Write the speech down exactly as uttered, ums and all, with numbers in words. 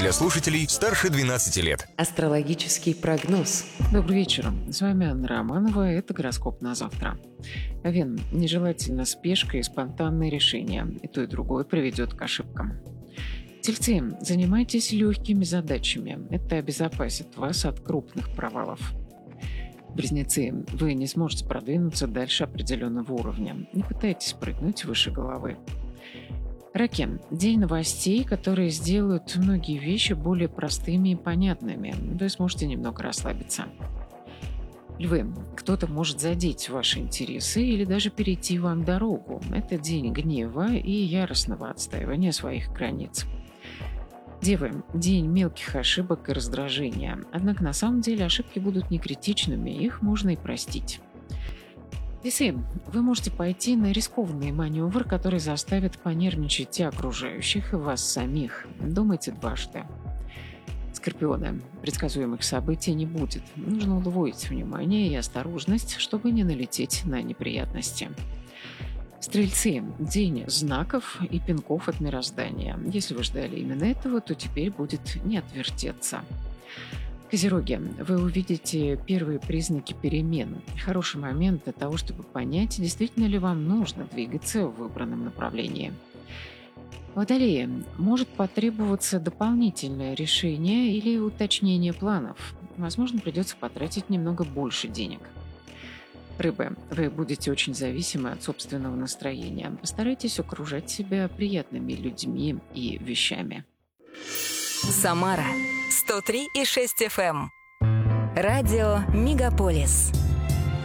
для слушателей старше двенадцати лет. Астрологический прогноз. Добрый вечер. С вами Анна Романова. Это гороскоп на завтра. Овен. Нежелательно спешка и спонтанные решения. И то, и другое приведет к ошибкам. Тельцы. Занимайтесь легкими задачами. Это обезопасит вас от крупных провалов. Близнецы. Вы не сможете продвинуться дальше определенного уровня. Не пытайтесь прыгнуть выше головы. Раки. День новостей, которые сделают многие вещи более простыми и понятными. Вы сможете немного расслабиться. Львы. Кто-то может задеть ваши интересы или даже перейти вам дорогу. Это день гнева и яростного отстаивания своих границ. Девы. День мелких ошибок и раздражения. Однако на самом деле ошибки будут не критичными, их можно и простить. Весы. Вы можете пойти на рискованный маневр, который заставит понервничать и окружающих, и вас самих. Думайте дважды. Скорпионы. Предсказуемых событий не будет. Нужно удвоить внимание и осторожность, чтобы не налететь на неприятности. Стрельцы. День знаков и пинков от мироздания. Если вы ждали именно этого, то теперь будет не отвертеться. Козероги. Вы увидите первые признаки перемен. Хороший момент для того, чтобы понять, действительно ли вам нужно двигаться в выбранном направлении. Водолеи. Может потребоваться дополнительное решение или уточнение планов. Возможно, придется потратить немного больше денег. Рыбы. Вы будете очень зависимы от собственного настроения. Постарайтесь окружать себя приятными людьми и вещами. Самара сто три и шесть эф эм. Радио Мегаполис.